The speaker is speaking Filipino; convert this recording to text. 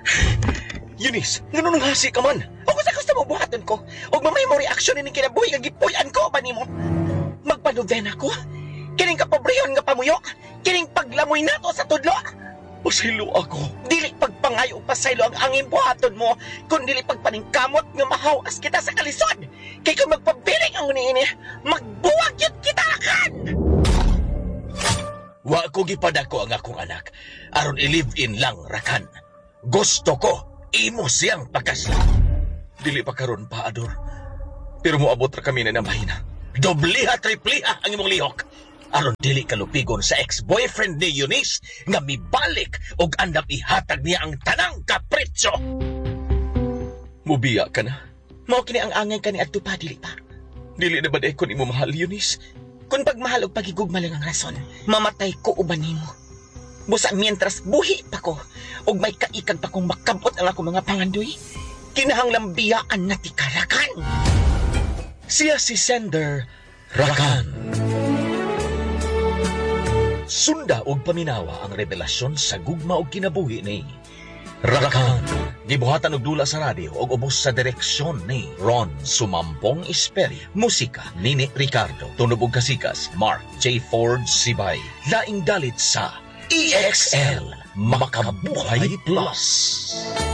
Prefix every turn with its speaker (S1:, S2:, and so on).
S1: Eunice, ganun ang hasi ka man. O kung sa gusto mo buhaton ko, o mamay mo reaksyon ni kinabuhi nga gipuyan ko ba nimo? Magpanugden ako? Kining kapobrehon nga pamuyok? Kining paglamoy nato sa tudlo? Pasaylo ako. Dili pagpangayo pasaylo ang angin buhaton mo, kung dili pagpaningkamot nga mahawas kita sa kalisod. Kay kung magpabiling ang uniini, magbuwag yun kita lakan! Wa ko gipadako ang akong anak, aron i-live-in lang rakan. Gusto ko, imo siyang pagkasla. Dili pa karon pa, Ador. Pero moabot ra kami na mahina. Dobliha, tripliha ang imong lihok. Aron dili kalupigon sa ex-boyfriend ni Eunice nga mibalik og andap ihatag niya ang tanang kapritsyo. Mubiya ka na.
S2: Mao kini ang angay kani adto pa dili pa.
S1: Dili na ba day kun imo mahal, Eunice?
S2: Kung pagmahal og pagigugma lang ang rason, mamatay ko uban nimo. Busa mientras buhi pa ko og may kaikag pa kong makabot ang ako mga pangandoy, kinahanglang biyaan na tikarakan.
S1: Siya si Sender Rakan. Sunda og paminawa ang revelasyon sa gugma og kinabuhi ni Rakan. Gibuhatan og dula sa radyo og ubos sa direksyon ni Ron Sumampong Esperi. Musika Nini Ricardo. Tunog og kasikas Mark J. Ford Sibay. Laing dalit sa EXL Makabuhay Plus.